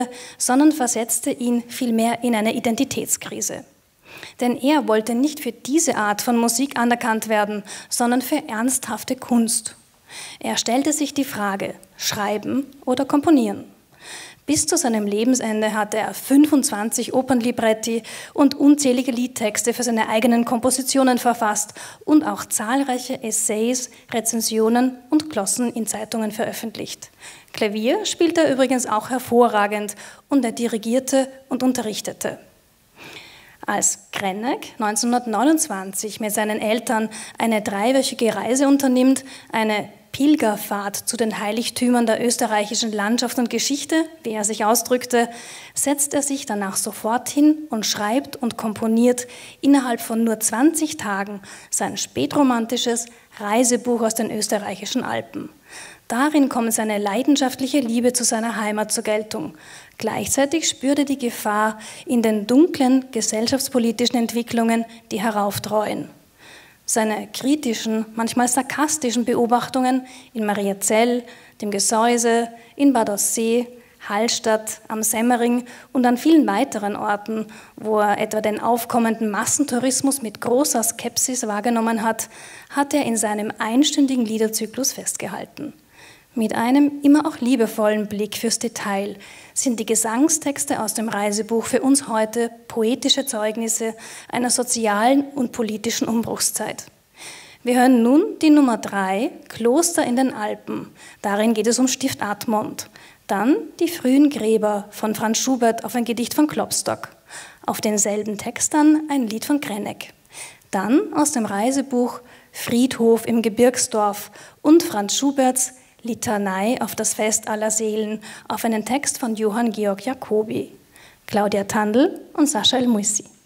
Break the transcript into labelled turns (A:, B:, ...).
A: sondern versetzte ihn vielmehr in eine Identitätskrise. Denn er wollte nicht für diese Art von Musik anerkannt werden, sondern für ernsthafte Kunst. Er stellte sich die Frage, schreiben oder komponieren. Bis zu seinem Lebensende hatte er 25 Opernlibretti und unzählige Liedtexte für seine eigenen Kompositionen verfasst und auch zahlreiche Essays, Rezensionen und Glossen in Zeitungen veröffentlicht. Klavier spielte er übrigens auch hervorragend und er dirigierte und unterrichtete. Als Krennek 1929 mit seinen Eltern eine 3-wöchige Reise unternimmt, eine Pilgerfahrt zu den Heiligtümern der österreichischen Landschaft und Geschichte, wie er sich ausdrückte, setzt er sich danach sofort hin und schreibt und komponiert innerhalb von nur 20 Tagen sein spätromantisches Reisebuch aus den österreichischen Alpen. Darin kommt seine leidenschaftliche Liebe zu seiner Heimat zur Geltung. Gleichzeitig spürt er die Gefahr in den dunklen gesellschaftspolitischen Entwicklungen, die heraufdreuen. Seine kritischen, manchmal sarkastischen Beobachtungen in Mariazell, dem Gesäuse, in Bad Aussee, Hallstatt, am Semmering und an vielen weiteren Orten, wo er etwa den aufkommenden Massentourismus mit großer Skepsis wahrgenommen hat, hat er in seinem einstündigen Liederzyklus festgehalten. Mit einem immer auch liebevollen Blick fürs Detail sind die Gesangstexte aus dem Reisebuch für uns heute poetische Zeugnisse einer sozialen und politischen Umbruchszeit. Wir hören nun die Nummer 3, Kloster in den Alpen. Darin geht es um Stift Admont. Dann die frühen Gräber von Franz Schubert auf ein Gedicht von Klopstock. Auf denselben Text dann ein Lied von Krennek. Dann aus dem Reisebuch Friedhof im Gebirgsdorf und Franz Schuberts Litanei auf das Fest aller Seelen auf einen Text von Johann Georg Jacobi. Claudia Tandl und Sascha El Moussi.